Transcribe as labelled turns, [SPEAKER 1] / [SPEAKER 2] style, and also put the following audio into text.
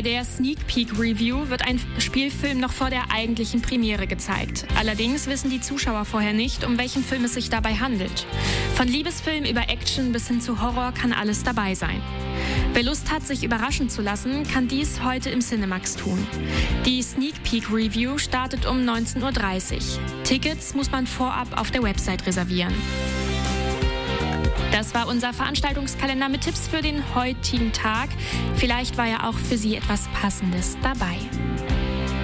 [SPEAKER 1] Bei der Sneak Peek Review wird ein Spielfilm noch vor der eigentlichen Premiere gezeigt. Allerdings wissen die Zuschauer vorher nicht, um welchen Film es sich dabei handelt. Von Liebesfilm über Action bis hin zu Horror kann alles dabei sein. Wer Lust hat, sich überraschen zu lassen, kann dies heute im Cinemax tun. Die Sneak Peek Review startet um 19:30 Uhr. Tickets muss man vorab auf der Website reservieren. Das war unser Veranstaltungskalender mit Tipps für den heutigen Tag. Vielleicht war ja auch für Sie etwas Passendes dabei.